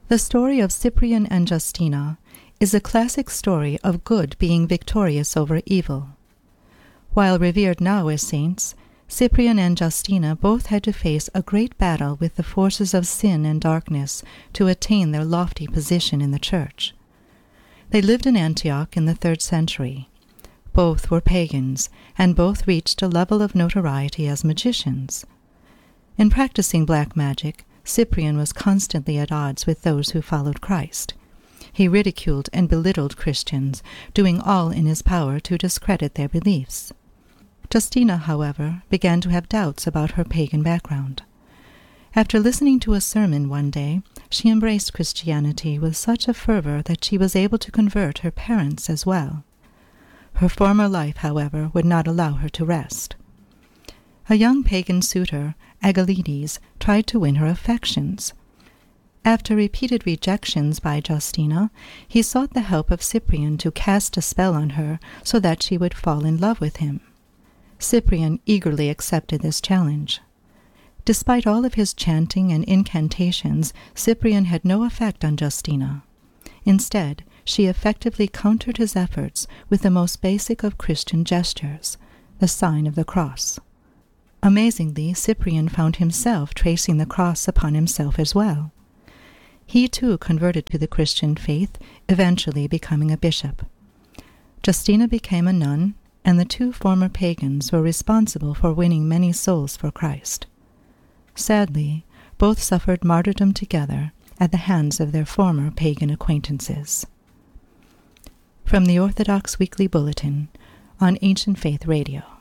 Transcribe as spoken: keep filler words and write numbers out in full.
The story of Cyprian and Justina is a classic story of good being victorious over evil. While revered now as saints, Cyprian and Justina both had to face a great battle with the forces of sin and darkness to attain their lofty position in the Church. They lived in Antioch in the third century. Both were pagans, and both reached a level of notoriety as magicians. In practicing black magic, Cyprian was constantly at odds with those who followed Christ. He ridiculed and belittled Christians, doing all in his power to discredit their beliefs. Justina, however, began to have doubts about her pagan background. After listening to a sermon one day, she embraced Christianity with such a fervor that she was able to convert her parents as well. Her former life, however, would not allow her to rest. A young pagan suitor, Agalides, tried to win her affections. After repeated rejections by Justina, he sought the help of Cyprian to cast a spell on her so that she would fall in love with him. Cyprian eagerly accepted this challenge. Despite all of his chanting and incantations, Cyprian had no effect on Justina. Instead, she effectively countered his efforts with the most basic of Christian gestures, the sign of the cross. Amazingly, Cyprian found himself tracing the cross upon himself as well. He too converted to the Christian faith, eventually becoming a bishop. Justina became a nun, and the two former pagans were responsible for winning many souls for Christ. Sadly, both suffered martyrdom together at the hands of their former pagan acquaintances. From the Orthodox Weekly Bulletin on Ancient Faith Radio.